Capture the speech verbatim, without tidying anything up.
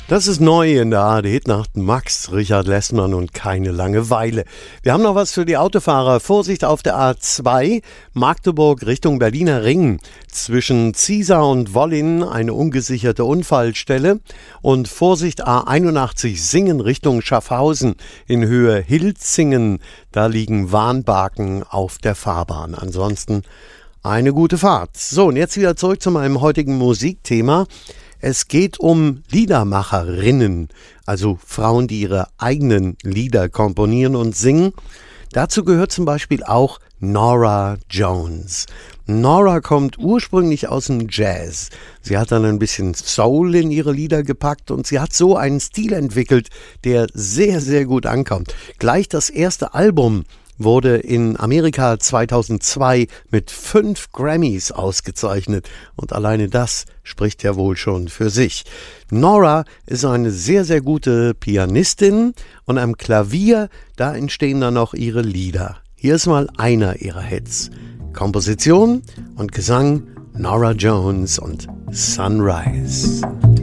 Das ist neu in der A R D-Hitnacht. Max Richard Lessmann und keine Langeweile. Wir haben noch was für die Autofahrer. Vorsicht auf der A zwei, Magdeburg Richtung Berliner Ring. Zwischen Ziesar und Wollin eine ungesicherte Unfallstelle. Und Vorsicht A einundachtzig Singen Richtung Schaffhausen in Höhe Hilzingen. Da liegen Warnbarken auf der Fahrbahn. Ansonsten eine gute Fahrt. So, und jetzt wieder zurück zu meinem heutigen Musikthema. Es geht um Liedermacherinnen, also Frauen, die ihre eigenen Lieder komponieren und singen. Dazu gehört zum Beispiel auch Norah Jones. Norah kommt ursprünglich aus dem Jazz. Sie hat dann ein bisschen Soul in ihre Lieder gepackt und sie hat so einen Stil entwickelt, der sehr, sehr gut ankommt. Gleich das erste Album wurde in Amerika zweitausendzwei mit fünf Grammys ausgezeichnet. Und alleine das spricht ja wohl schon für sich. Norah ist eine sehr, sehr gute Pianistin und am Klavier, da entstehen dann auch ihre Lieder. Hier ist mal einer ihrer Hits. Komposition und Gesang Norah Jones und Sunrise.